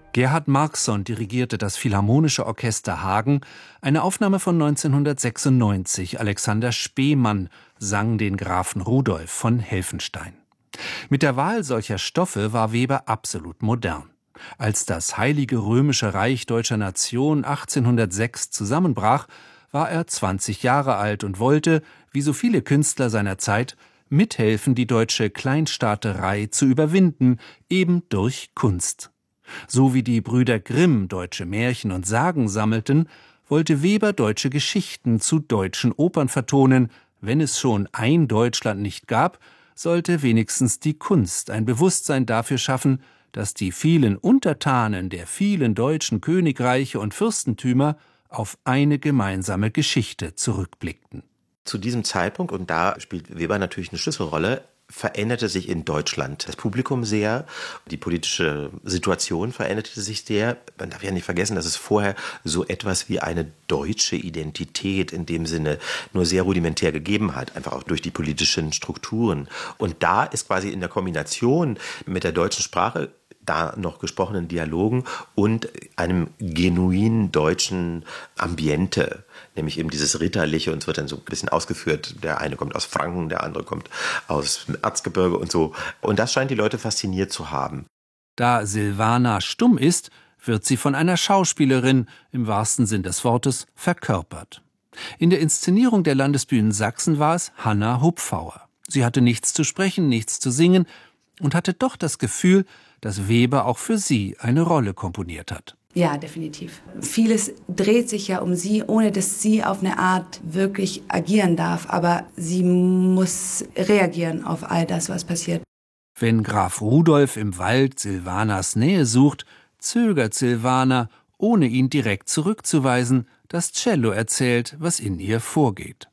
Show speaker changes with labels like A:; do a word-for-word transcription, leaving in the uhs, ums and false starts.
A: Gerhard Markson dirigierte das Philharmonische Orchester Hagen, eine Aufnahme von neunzehnhundertsechsundneunzig. Alexander Spemann sang den Grafen Rudolf von Helfenstein. Mit der Wahl solcher Stoffe war Weber absolut modern. Als das Heilige Römische Reich deutscher Nation achtzehnhundertsechs zusammenbrach, war er zwanzig Jahre alt und wollte, wie so viele Künstler seiner Zeit, mithelfen, die deutsche Kleinstaaterei zu überwinden, eben durch Kunst. So wie die Brüder Grimm deutsche Märchen und Sagen sammelten, wollte Weber deutsche Geschichten zu deutschen Opern vertonen. Wenn es schon ein Deutschland nicht gab, sollte wenigstens die Kunst ein Bewusstsein dafür schaffen, dass die vielen Untertanen der vielen deutschen Königreiche und Fürstentümer auf eine gemeinsame Geschichte zurückblickten.
B: Zu diesem Zeitpunkt, und da spielt Weber natürlich eine Schlüsselrolle, veränderte sich in Deutschland das Publikum sehr, die politische Situation veränderte sich sehr. Man darf ja nicht vergessen, dass es vorher so etwas wie eine deutsche Identität in dem Sinne nur sehr rudimentär gegeben hat, einfach auch durch die politischen Strukturen. Und da ist quasi in der Kombination mit der deutschen Sprache, da noch gesprochenen Dialogen und einem genuin deutschen Ambiente, nämlich eben dieses Ritterliche, und es wird dann so ein bisschen ausgeführt, der eine kommt aus Franken, der andere kommt aus dem Erzgebirge und so. Und das scheint die Leute fasziniert zu haben.
A: Da Silvana stumm ist, wird sie von einer Schauspielerin, im wahrsten Sinn des Wortes, verkörpert. In der Inszenierung der Landesbühnen Sachsen war es Hanna Hupfauer. Sie hatte nichts zu sprechen, nichts zu singen und hatte doch das Gefühl, dass Weber auch für sie eine Rolle komponiert hat.
C: Ja, definitiv. Vieles dreht sich ja um sie, ohne dass sie auf eine Art wirklich agieren darf. Aber sie muss reagieren auf all das, was passiert.
A: Wenn Graf Rudolf im Wald Silvanas Nähe sucht, zögert Silvana, ohne ihn direkt zurückzuweisen. Das Cello erzählt, was in ihr vorgeht.